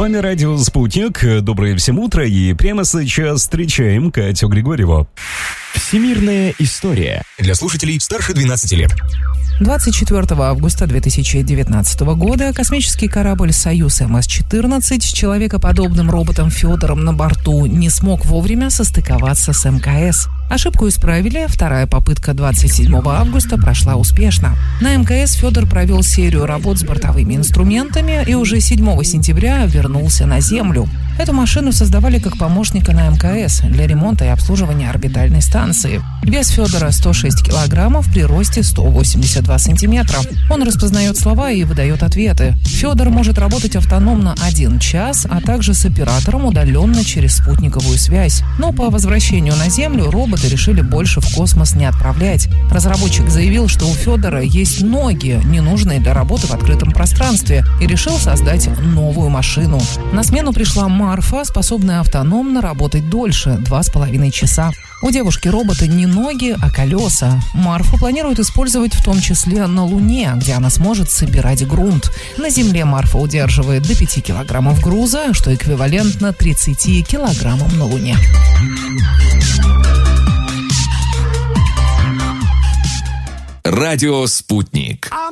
вами радио «Спутник». Доброе всем утро. И прямо сейчас встречаем Катю Григорьеву. Всемирная история. Для слушателей старше 12 лет. 24 августа 2019 года космический корабль «Союз МС-14» с человекоподобным роботом Федором на борту не смог вовремя состыковаться с МКС. Ошибку исправили, вторая попытка 27 августа прошла успешно. На МКС Федор провел серию работ с бортовыми инструментами и уже 7 сентября вернулся на Землю. Эту машину создавали как помощника на МКС для ремонта и обслуживания орбитальной станции. Вес Федора 106 килограммов при росте 182 сантиметра. Он распознает слова и выдает ответы. Федор может работать автономно 1 час, а также с оператором удаленно через спутниковую связь. Но по возвращению на Землю роботы решили больше в космос не отправлять. Разработчик заявил, что у Федора есть ноги, ненужные для работы в открытом пространстве, и решил создать новую машину. На смену пришла Марфа, способная автономно работать дольше – 2,5 часа. У девушки робота не ноги, а колеса. Марфу планируют использовать в том числе на Луне, где она сможет собирать грунт. На Земле Марфа удерживает до 5 килограммов груза, что эквивалентно 30 килограммам на Луне. Радио «Спутник».